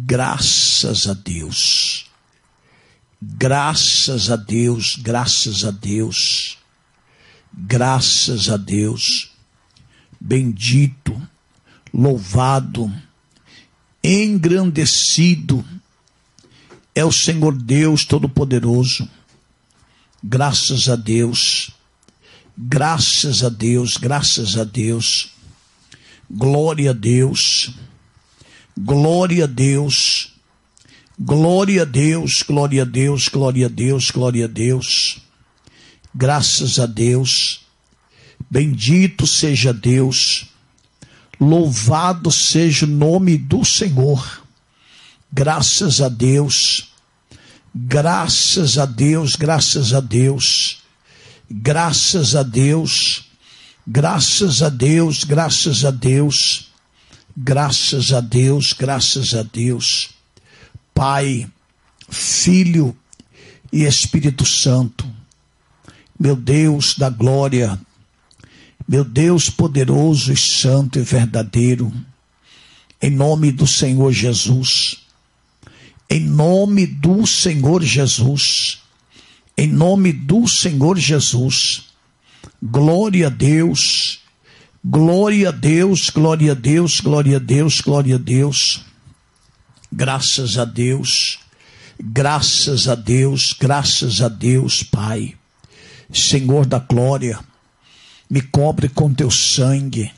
Graças a Deus, graças a Deus, graças a Deus, graças a Deus. Bendito, louvado, engrandecido é o Senhor Deus Todo-Poderoso. Graças a Deus, graças a Deus, graças a Deus. Glória a Deus, glória a Deus, glória a Deus, glória a Deus, glória a Deus, glória a Deus. Graças a Deus, bendito seja Deus, louvado seja o nome do Senhor. Graças a Deus, graças a Deus, graças a Deus, graças a Deus, graças a Deus, graças a Deus, graças a Deus, graças a Deus. Pai, Filho e Espírito Santo, meu Deus da glória, meu Deus poderoso e santo e verdadeiro, em nome do Senhor Jesus, em nome do Senhor Jesus, em nome do Senhor Jesus, glória a Deus, glória a Deus, glória a Deus, glória a Deus, glória a Deus, graças a Deus, graças a Deus, graças a Deus, Pai, Senhor da glória, me cobre com teu sangue,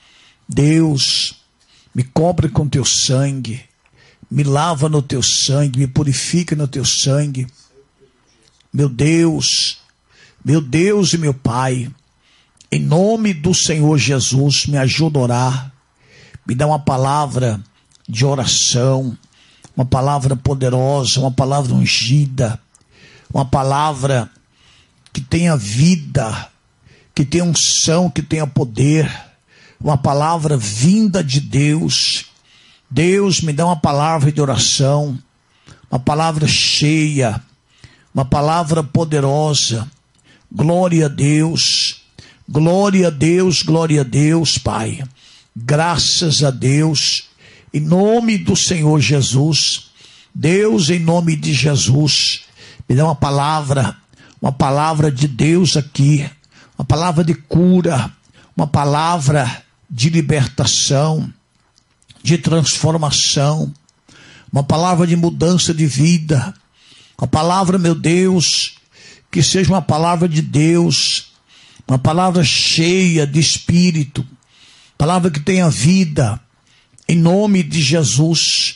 Deus, me cobre com teu sangue, me lava no teu sangue, me purifica no teu sangue, meu Deus e meu Pai, em nome do Senhor Jesus, me ajuda a orar, me dá uma palavra de oração, uma palavra poderosa, uma palavra ungida, uma palavra que tenha vida, que tenha unção, que tenha poder, uma palavra vinda de Deus. Deus, me dá uma palavra de oração, uma palavra cheia, uma palavra poderosa. Glória a Deus, glória a Deus, glória a Deus, Pai. Graças a Deus, em nome do Senhor Jesus. Deus, em nome de Jesus, me dá uma palavra de Deus aqui, uma palavra de cura, uma palavra de libertação, de transformação, uma palavra de mudança de vida, uma palavra, meu Deus, que seja uma palavra de Deus, uma palavra cheia de Espírito, palavra que tenha vida, em nome de Jesus.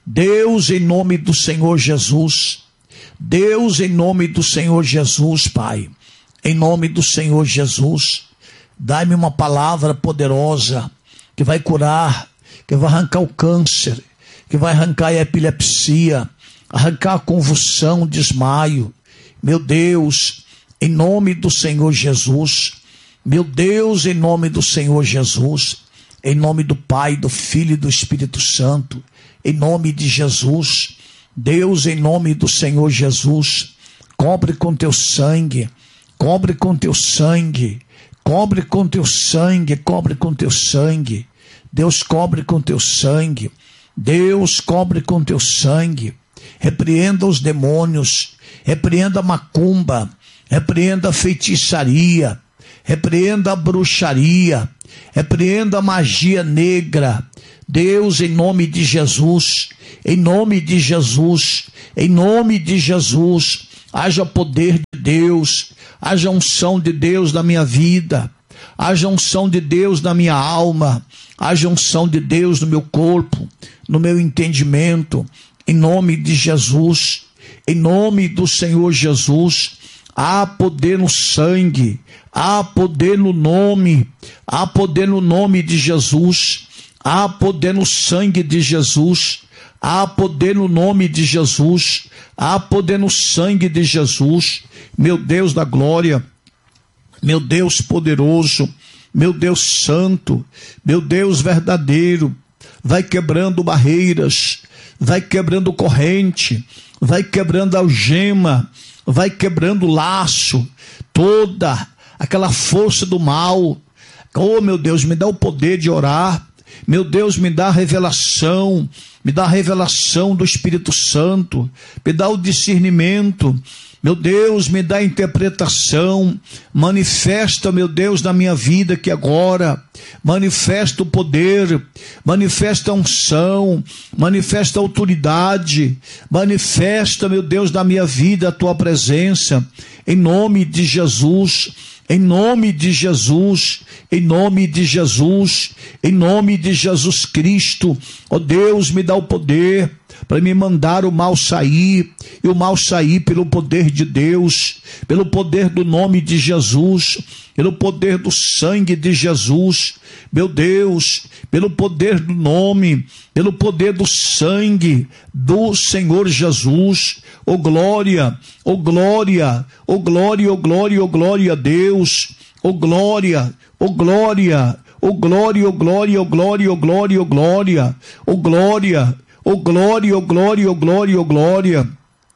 Deus, em nome do Senhor Jesus, Deus, em nome do Senhor Jesus, Pai, em nome do Senhor Jesus, dai-me uma palavra poderosa, que vai curar, que vai arrancar o câncer, que vai arrancar a epilepsia, arrancar a convulsão, desmaio. Meu Deus, em nome do Senhor Jesus, meu Deus, em nome do Senhor Jesus, em nome do Pai, do Filho e do Espírito Santo, em nome de Jesus, Deus, em nome do Senhor Jesus, cobre com teu sangue, cobre com teu sangue, cobre com teu sangue, cobre com teu sangue. Deus, cobre com teu sangue, Deus, cobre com teu sangue. Repreenda os demônios, repreenda a macumba, repreenda a feitiçaria, repreenda a bruxaria, repreenda a magia negra. Deus, em nome de Jesus, em nome de Jesus, em nome de Jesus, haja poder de Deus, haja unção de Deus na minha vida, haja unção de Deus na minha alma, haja unção de Deus no meu corpo, no meu entendimento, em nome de Jesus, em nome do Senhor Jesus. Há poder no sangue, há poder no nome, há poder no nome de Jesus, há poder no sangue de Jesus, há poder no nome de Jesus, há poder no sangue de Jesus. Meu Deus da glória, meu Deus poderoso, meu Deus santo, meu Deus verdadeiro, vai quebrando barreiras, vai quebrando corrente, vai quebrando algema, vai quebrando laço, toda aquela força do mal. Oh, meu Deus, me dá o poder de orar, Meu Deus, me dá a revelação do Espírito Santo, me dá o discernimento. Meu Deus, me dá a interpretação, manifesta, meu Deus, na minha vida que agora, manifesta o poder, manifesta a unção, manifesta a autoridade, manifesta, meu Deus, na minha vida a tua presença, em nome de Jesus, em nome de Jesus, em nome de Jesus, em nome de Jesus Cristo. Ó Deus, me dá o poder para me mandar o mal sair, e o mal sair pelo poder de Deus, pelo poder do nome de Jesus, pelo poder do sangue de Jesus, meu Deus, pelo poder do nome, pelo poder do sangue do Senhor Jesus. Oh glória, oh glória, oh glória, oh glória, oh glória a Deus, oh glória, oh glória, oh glória, oh glória, oh glória, oh glória, oh glória, oh glória, oh glória, oh glória, oh glória, oh glória,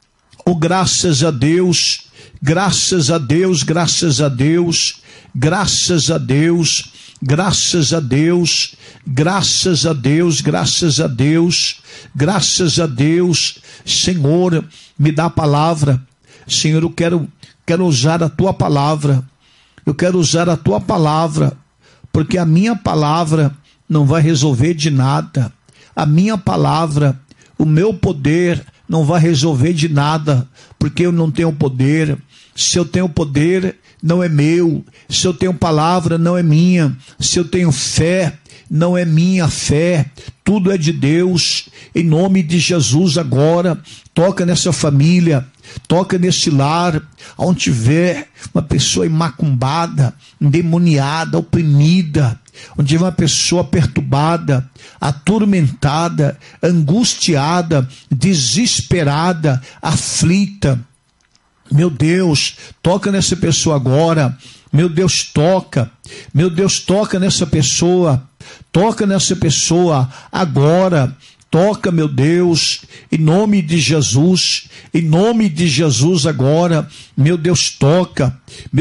oh graças a Deus, graças a Deus, graças a Deus, graças a Deus, graças a Deus, graças a Deus, graças a Deus, graças a Deus. Senhor, me dá a palavra. Senhor, eu quero usar a tua palavra, eu quero usar a tua palavra, porque a minha palavra não vai resolver de nada. A minha palavra, o meu poder não vai resolver de nada, porque eu não tenho poder. Se eu tenho poder, não é meu. Se eu tenho palavra, não é minha. Se eu tenho fé, não é minha fé. Tudo é de Deus. Em nome de Jesus agora, toca nessa família, toca nesse lar, onde tiver uma pessoa macumbada, endemoniada, oprimida, onde tiver uma pessoa perturbada, atormentada, angustiada, desesperada, aflita. Meu Deus, toca nessa pessoa agora. Meu Deus, toca. Meu Deus, toca nessa pessoa. Toca nessa pessoa agora. Toca, meu Deus, em nome de Jesus, em nome de Jesus agora. Meu Deus, toca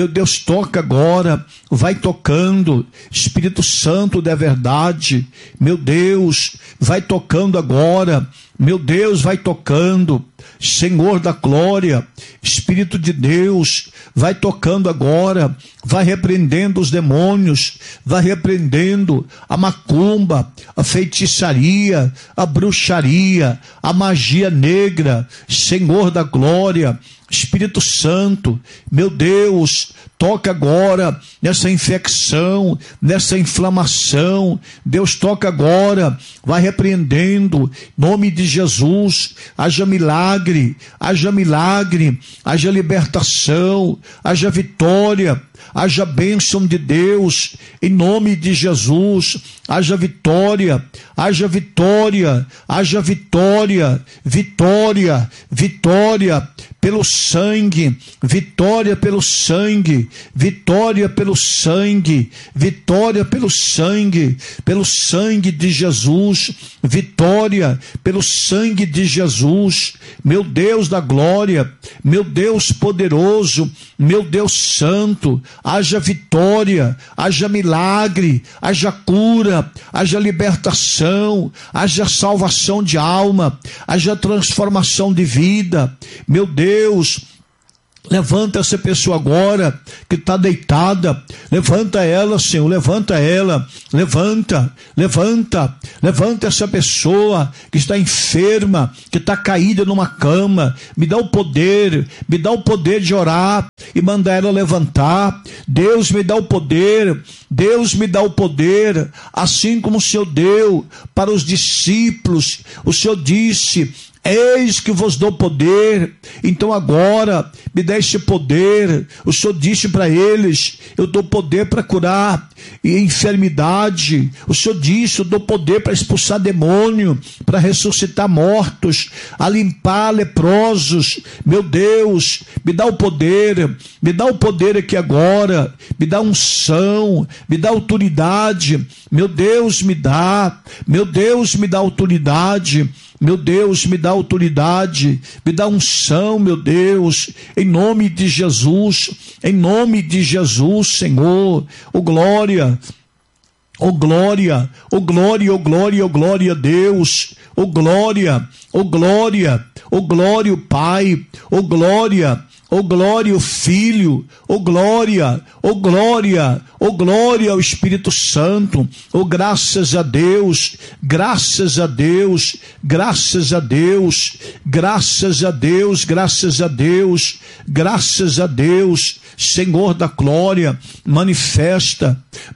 agora, vai tocando, Espírito Santo da verdade, meu Deus, vai tocando agora, meu Deus, vai tocando, Senhor da glória, Espírito de Deus, vai tocando agora, vai repreendendo os demônios, vai repreendendo a macumba, a feitiçaria, a bruxaria, a magia negra, Senhor da glória, Espírito Santo, meu Deus, toca agora nessa infecção, nessa inflamação. Deus, toca agora, vai repreendendo, em nome de Jesus. Haja milagre, haja milagre, haja libertação, haja vitória, haja bênção de Deus, em nome de Jesus. Haja vitória, haja vitória, haja vitória, vitória, vitória pelo sangue, vitória pelo sangue, vitória pelo sangue, vitória pelo sangue de Jesus, vitória pelo sangue de Jesus. Meu Deus da glória, meu Deus poderoso, meu Deus santo, haja vitória, haja milagre, haja cura, haja libertação, haja salvação de alma, haja transformação de vida. Meu Deus, levanta essa pessoa agora que está deitada, levanta ela, Senhor, levanta ela, levanta essa pessoa que está enferma, que está caída numa cama. Me dá o poder de orar e mandar ela levantar. Deus, me dá o poder, Deus, me dá o poder, assim como o Senhor deu para os discípulos. O Senhor disse: eis que vos dou poder. Então agora me dá esse poder. O Senhor disse para eles: eu dou poder para curar enfermidade. O Senhor disse: eu dou poder para expulsar demônio, para ressuscitar mortos, a limpar leprosos. Meu Deus, me dá o poder aqui agora, me dá unção, me dá autoridade. Meu Deus, me dá autoridade. Meu Deus, me dá autoridade, me dá unção, meu Deus, em nome de Jesus, Senhor. Oh glória, Oh glória, oh glória, oh glória, oh glória a Deus, oh glória, oh glória, oh glória o Pai, oh glória o Filho, oh glória, oh glória, oh glória ao Espírito Santo, oh graças a Deus, graças a Deus, graças a Deus, graças a Deus, graças a Deus, graças a Deus, Senhor da glória, manifesta,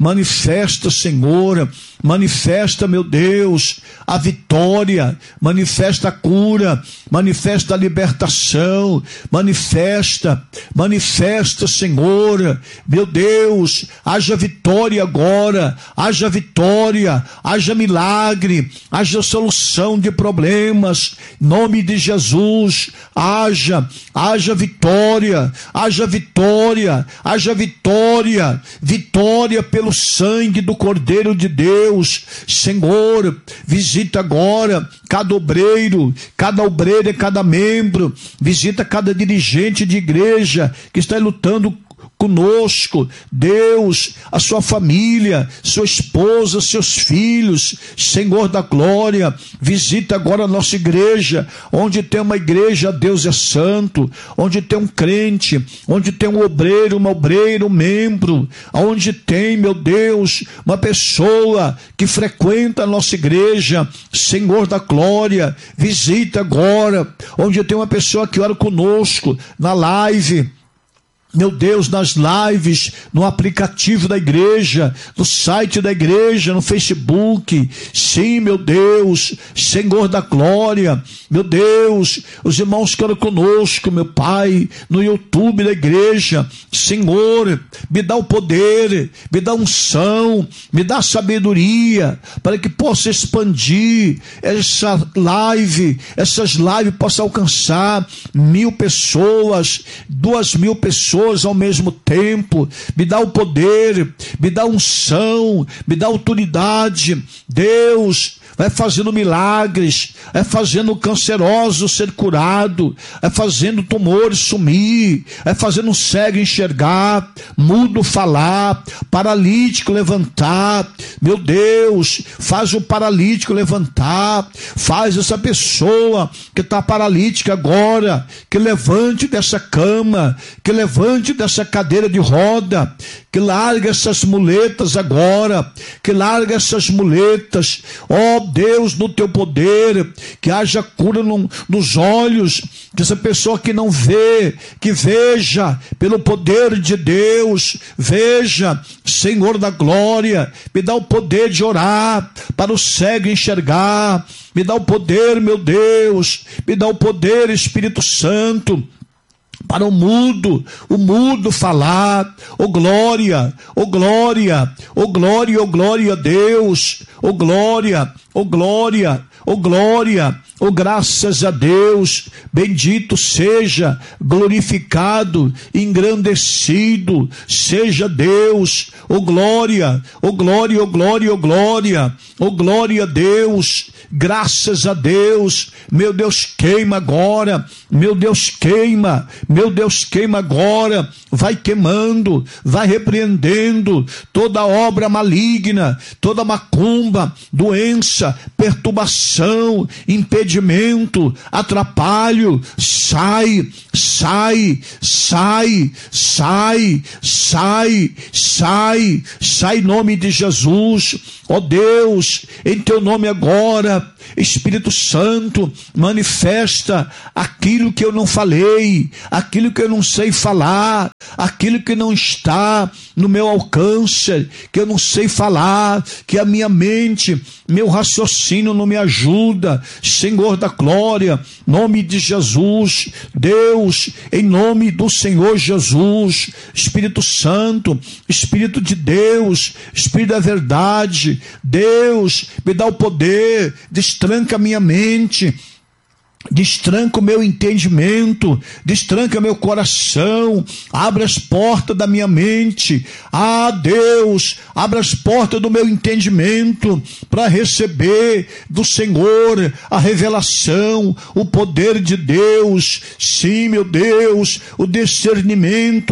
Senhor, manifesta, meu Deus, a vitória, manifesta a cura, manifesta a libertação, manifesta, Senhor, meu Deus, haja vitória agora, haja vitória, haja milagre, haja solução de problemas, em nome de Jesus, haja vitória, haja vitória, haja vitória, vitória pelo sangue do Cordeiro de Deus. Senhor, visita agora cada obreiro e cada membro, visita cada dirigente de igreja que está lutando conosco, Deus, a sua família, sua esposa, seus filhos, Senhor da glória, visita agora a nossa igreja, onde tem uma igreja, Deus é santo, onde tem um crente, onde tem um obreiro, uma obreira, um membro, onde tem, meu Deus, uma pessoa que frequenta a nossa igreja, Senhor da glória, visita agora, onde tem uma pessoa que ora conosco, na live, meu Deus, nas lives, no aplicativo da igreja, no site da igreja, no Facebook, sim, meu Deus, Senhor da glória, meu Deus, os irmãos que oram conosco, meu Pai, no YouTube da igreja, Senhor, me dá o poder, me dá unção, me dá sabedoria, para que possa expandir essas lives possam alcançar 1.000 pessoas, 2.000 pessoas, ao mesmo tempo, me dá o poder, me dá unção, me dá autoridade, Deus, vai fazendo milagres, vai fazendo canceroso ser curado, vai fazendo tumores sumir, vai fazendo cego enxergar, mudo falar, paralítico levantar, meu Deus, faz o paralítico levantar, faz essa pessoa que está paralítica agora, que levante dessa cama, que levante dessa cadeira de roda, que larga essas muletas agora, que larga essas muletas, ó Deus, no teu poder, que haja cura nos olhos, que essa pessoa que não vê, que veja, pelo poder de Deus, veja, Senhor da glória, me dá o poder de orar, para o cego enxergar, me dá o poder, meu Deus, me dá o poder, Espírito Santo, para o mudo falar, oh glória, oh glória, oh glória, oh glória a Deus, oh glória, oh glória, oh glória, oh graças a Deus, bendito seja, glorificado, engrandecido, seja Deus, oh glória, oh glória, oh glória, oh glória, oh glória a Deus, graças a Deus, meu Deus queima agora, meu Deus queima agora, vai queimando, vai repreendendo toda obra maligna, toda macumba, doença, perturbação, impedimento, atrapalho, sai, sai, sai, sai, sai, sai, sai em nome de Jesus, ó Deus, em teu nome agora, Espírito Santo, manifesta aquilo que eu não falei, aquilo que eu não sei falar, aquilo que não está no meu alcance, que eu não sei falar, que a minha mente, meu raciocínio não me ajuda, Senhor da glória, nome de Jesus, Deus, em nome do Senhor Jesus, Espírito Santo, Espírito de Deus, Espírito da verdade, Deus, me dá o poder, destranca a minha mente, destranca o meu entendimento, destranca meu coração, abre as portas da minha mente, Deus, abre as portas do meu entendimento, para receber do Senhor a revelação, o poder de Deus, sim, meu Deus, o discernimento,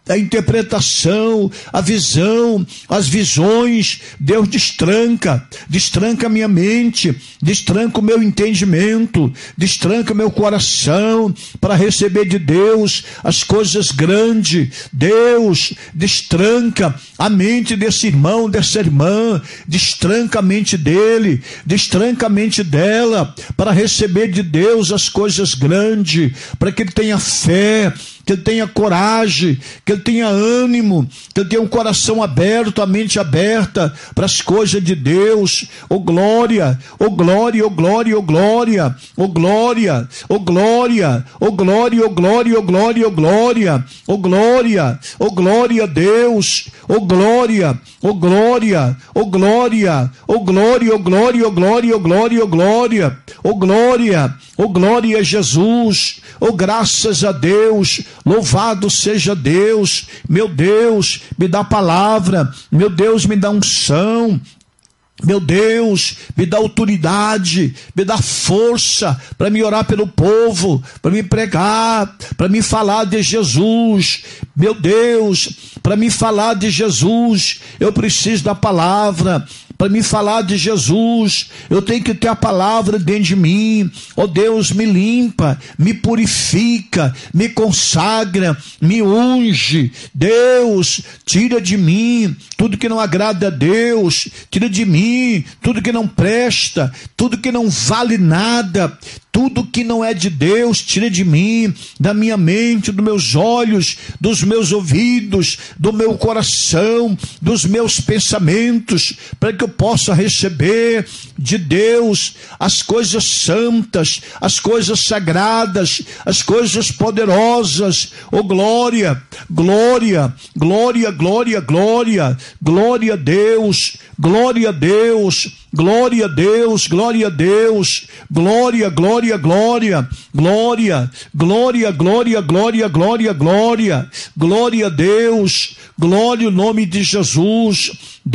a interpretação, a visão, as visões. Deus destranca a minha mente, destranca o meu entendimento, destranca meu coração para receber de Deus as coisas grandes. Deus destranca a mente desse irmão, dessa irmã, destranca a mente dele, destranca a mente dela para receber de Deus as coisas grandes, para que ele tenha fé, que ele tenha coragem, que ele tenha ânimo, que ele tenha um coração aberto, a mente aberta para as coisas de Deus. Oh glória, oh glória, oh glória, oh glória, oh glória, oh glória, oh glória, oh glória, oh glória, oh glória, oh glória, oh glória a Deus, oh glória, oh glória, oh glória, oh glória, oh glória, oh glória, oh glória, oh glória, oh glória, oh glória a Jesus, oh graças a Deus. Louvado seja Deus. Meu Deus, me dá palavra. Meu Deus, me dá unção. Meu Deus, me dá autoridade, me dá força para me orar pelo povo, para me pregar, para me falar de Jesus. Meu Deus, para me falar de Jesus, eu preciso da palavra. Para me falar de Jesus, eu tenho que ter a palavra dentro de mim. Oh Deus, me limpa, me purifica, me consagra, me unge. Deus, tira de mim tudo que não agrada a Deus, tira de mim tudo que não presta, tudo que não vale nada, tudo que não é de Deus, tira de mim, da minha mente, dos meus olhos, dos meus ouvidos, do meu coração, dos meus pensamentos, para que eu possa receber de Deus as coisas santas, as coisas sagradas, as coisas poderosas. Oh glória, glória, glória, glória, glória, glória a Deus, glória a Deus, glória a Deus, glória a Deus, glória, glória, glória, glória, glória, glória, glória, glória, glória, glória a Deus, glória ao nome de Jesus.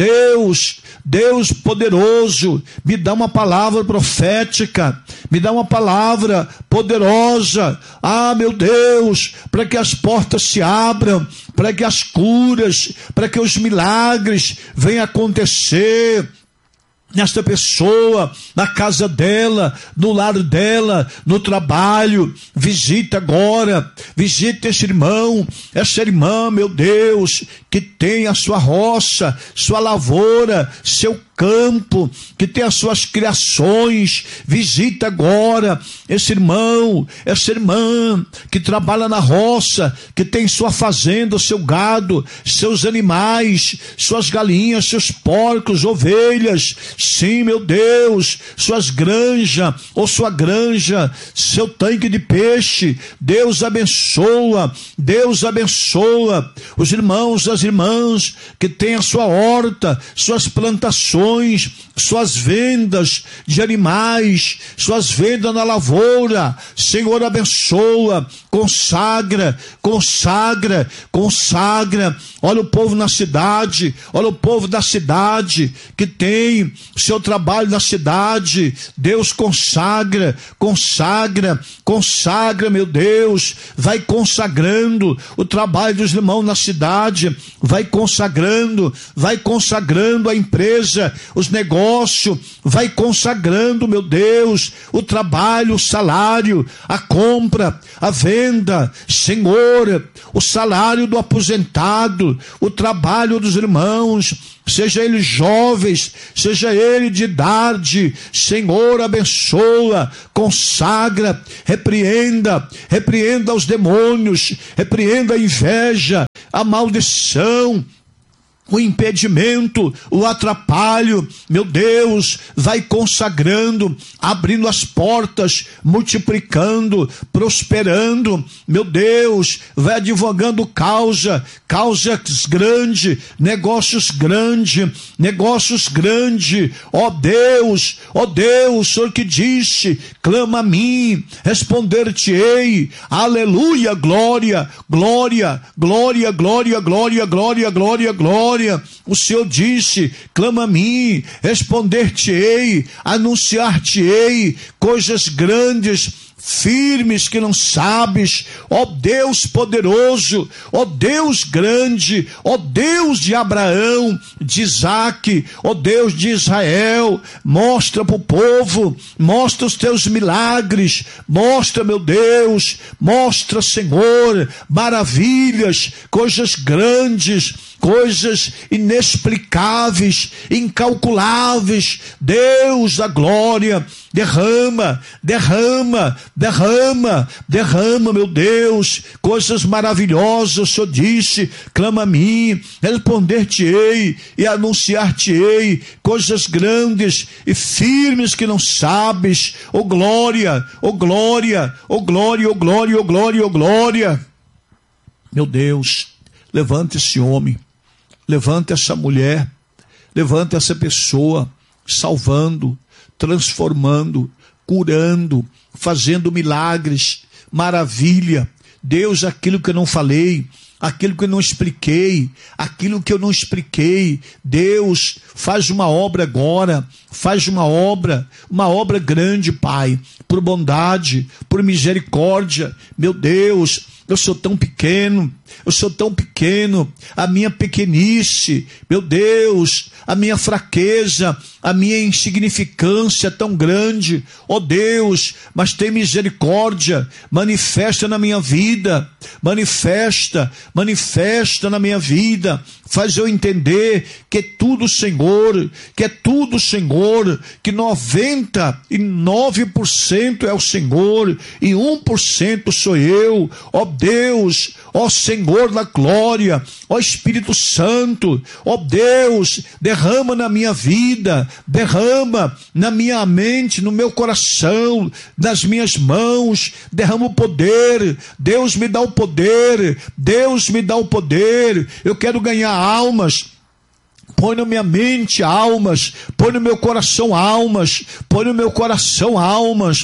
Deus, Deus poderoso, me dá uma palavra profética, me dá uma palavra poderosa. Ah, meu Deus, para que as portas se abram, para que as curas, para que os milagres venham acontecer nesta pessoa, na casa dela, no lar dela, no trabalho. Visita agora, visita esse irmão, essa irmã, meu Deus, que tem a sua roça, sua lavoura, seu campo, que tem as suas criações. Visita agora esse irmão, essa irmã que trabalha na roça, que tem sua fazenda, seu gado, seus animais, suas galinhas, seus porcos, ovelhas. Sim, meu Deus, suas granjas, ou sua granja, seu tanque de peixe. Deus abençoa, Deus abençoa os irmãos, as irmãs que têm a sua horta, suas plantações, suas vendas de animais, suas vendas na lavoura. Senhor, abençoa, consagra, consagra, consagra. Olha o povo na cidade, olha o povo da cidade que tem seu trabalho na cidade. Deus consagra, consagra, consagra, meu Deus. Vai consagrando o trabalho dos irmãos na cidade, vai consagrando a empresa, os negócios, vai consagrando, meu Deus, o trabalho, o salário, a compra, a venda. Senhor, o salário do aposentado, o trabalho dos irmãos, seja eles jovens, seja ele de idade. Senhor, abençoa, consagra, repreenda os demônios, repreenda a inveja, a maldição, o impedimento, o atrapalho. Meu Deus, vai consagrando, abrindo as portas, multiplicando, prosperando. Meu Deus, vai advogando causas grandes, negócios grandes. Ó Deus, o Senhor que disse: clama a mim, responder-te-ei. Aleluia, glória, glória, glória, glória, glória, glória, glória, glória. O Senhor disse: clama a mim, responder-te-ei, anunciar-te-ei coisas grandes, firmes que não sabes, ó Deus poderoso, ó Deus grande, ó Deus de Abraão, de Isaque, ó Deus de Israel, mostra para o povo, mostra os teus milagres, mostra, meu Deus, mostra, Senhor, maravilhas, coisas grandes, coisas inexplicáveis, incalculáveis. Deus da glória, derrama, derrama, derrama, derrama, meu Deus, coisas maravilhosas. O Senhor disse: clama a mim, responder-te-ei e anunciar-te-ei coisas grandes e firmes que não sabes. Oh glória, oh glória, oh glória, oh glória, oh glória, oh glória. Meu Deus, levanta esse homem, levanta essa mulher, levanta essa pessoa, salvando, transformando, curando, fazendo milagres, maravilha. Deus, aquilo que eu não falei, aquilo que eu não expliquei, aquilo que eu não expliquei, Deus, faz uma obra agora, faz uma obra grande, Pai, por bondade, por misericórdia. Meu Deus, eu sou tão pequeno, a minha pequenice, meu Deus, a minha fraqueza, a minha insignificância tão grande, ó Deus, mas tem misericórdia, manifesta na minha vida, manifesta na minha vida, faz eu entender que é tudo Senhor, que 99% é o Senhor e 1% sou eu, ó Deus, ó Senhor da glória, ó Espírito Santo, ó Deus, derrama na minha vida, derrama na minha mente, no meu coração, nas minhas mãos, derrama o poder. Deus me dá o poder, Deus me dá o poder. Eu quero ganhar almas. Põe na minha mente almas, põe no meu coração almas, põe no meu coração almas,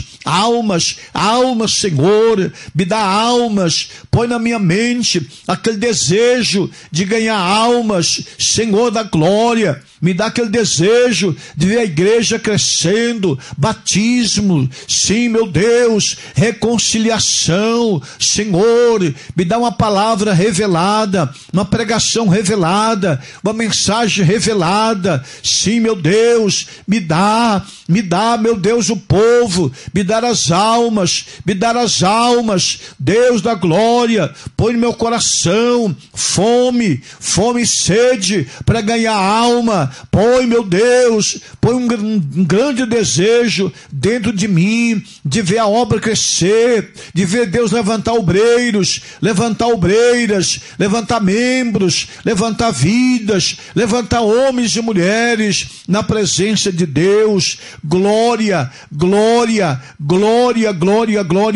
Senhor, me dá almas, põe na minha mente aquele desejo de ganhar almas, Senhor da glória, me dá aquele desejo de ver a igreja crescendo, batismo, sim, meu Deus, reconciliação, Senhor, me dá uma palavra revelada, uma pregação revelada, uma mensagem revelada, sim, meu Deus, me dá, meu Deus, o povo, me dar as almas, Deus da glória, põe no meu coração fome e sede para ganhar alma. Põe, meu Deus, põe um grande desejo dentro de mim, de ver a obra crescer, de ver Deus levantar obreiros, levantar obreiras, levantar membros, levantar vidas, levantar homens e mulheres na presença de Deus. Glória, glória, glória, glória, glória.